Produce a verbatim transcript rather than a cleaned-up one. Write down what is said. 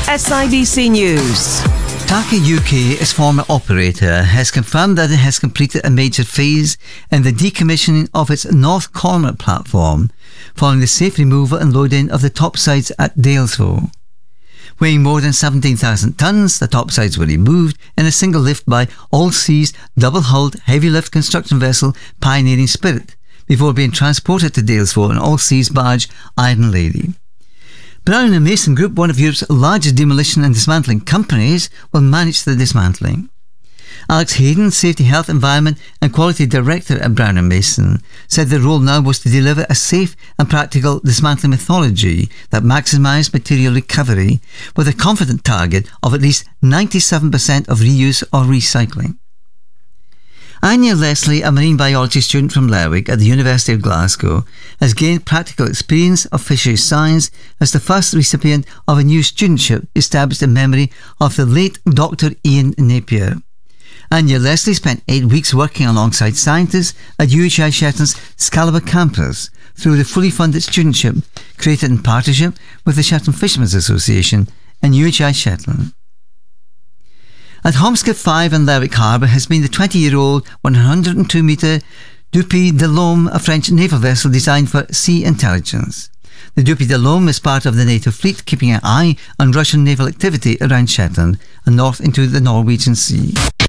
S I B C News. TAQA U K, its former operator, has confirmed that it has completed a major phase in the decommissioning of its North Corner platform, following the safe removal and loading of the topsides at Dalesville. Weighing more than seventeen thousand tonnes, the topsides were removed in a single lift by all-seas, double-hulled, heavy-lift construction vessel Pioneering Spirit, before being transported to Dalesville on all-seas barge Iron Lady. Brown and Mason Group, one of Europe's largest demolition and dismantling companies, will manage the dismantling. Alex Hayden, Safety, Health, Environment and Quality Director at Brown and Mason, said the role now was to deliver a safe and practical dismantling methodology that maximised material recovery, with a confident target of at least ninety-seven percent of reuse or recycling. Anya Leslie, a marine biology student from Lerwick at the University of Glasgow, has gained practical experience of fisheries science as the first recipient of a new studentship established in memory of the late Doctor Ian Napier. Anya Leslie spent eight weeks working alongside scientists at U H I Shetland's Scalaba campus through the fully funded studentship created in partnership with the Shetland Fishermen's Association and U H I Shetland. At Homskip five in Lerwick Harbour has been the twenty-year-old one hundred two metre Dupuy de l'Homme, a French naval vessel designed for sea intelligence. The Dupuy de l'Homme is part of the NATO fleet, keeping an eye on Russian naval activity around Shetland and north into the Norwegian Sea.